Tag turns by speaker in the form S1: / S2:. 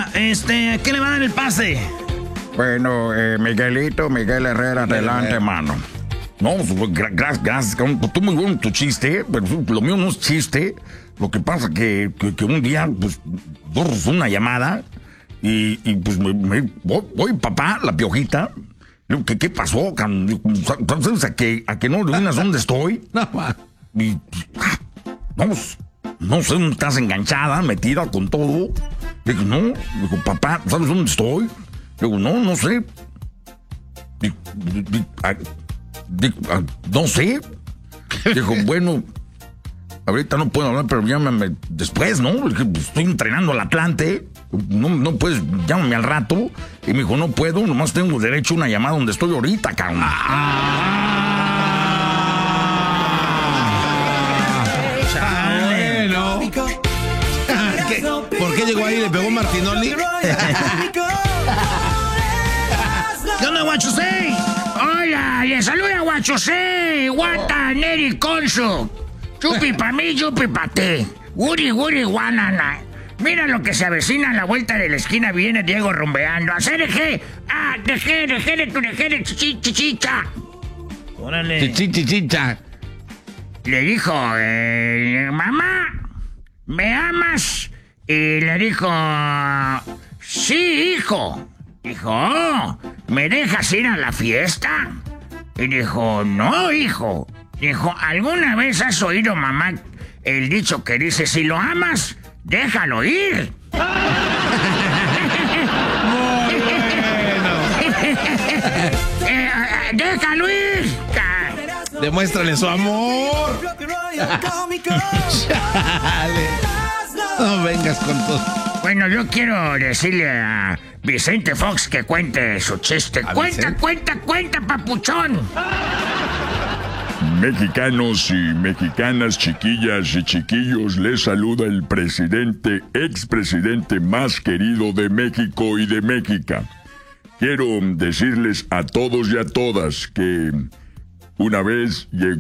S1: Oiga, ¿qué le va a dar el pase?
S2: Bueno, Miguel Herrera, adelante, mano. No, gracias. Tú muy bueno tu chiste, pero lo mío no es chiste. Lo que pasa que un día, pues, una llamada y pues voy, papá, la piojita. Digo, ¿qué pasó? ¿Sabes a que no adivinas dónde estoy? Y, no sé, estás enganchada, metida con todo. Digo, no. Digo, papá, ¿sabes dónde estoy? Digo, no sé. No sé. Dijo, bueno, ahorita no puedo hablar, pero llámame después, ¿no? Dije, pues, estoy entrenando al Atlante. No puedes, llámame al rato. Y me dijo, no puedo, nomás tengo derecho a una llamada donde estoy ahorita, cabrón.
S3: Bueno. ¿Por qué llegó ahí y le pegó Martinoli?
S1: ¿Qué onda, Guachusei? Hola, le saluda Guachusei. Guata, Neri, Consu. Chupi pa' mí, chupi pa' ti. Guri, guanana. Mira lo que se avecina a la vuelta de la esquina. Viene Diego rumbeando. ¡Acereje! ¡Ah, dejere, chichicha!
S3: Órale. Chichicha.
S1: Le dijo, mamá, ¿me amas? Y le dijo, sí, hijo. Dijo, oh, ¿me dejas ir a la fiesta? Y dijo, no, hijo. Dijo, ¿alguna vez has oído, mamá, el dicho que dice, si lo amas, déjalo ir?
S3: Muy bueno.
S1: ¡Déjalo ir!
S3: Demuéstrale su amor. Chale. No vengas con todo.
S1: Bueno, yo quiero decirle a Vicente Fox que cuente su chiste. Cuenta, papuchón.
S4: Mexicanos y mexicanas, chiquillas y chiquillos, les saluda el expresidente más querido de México y de México. Quiero decirles a todos y a todas que una vez llegó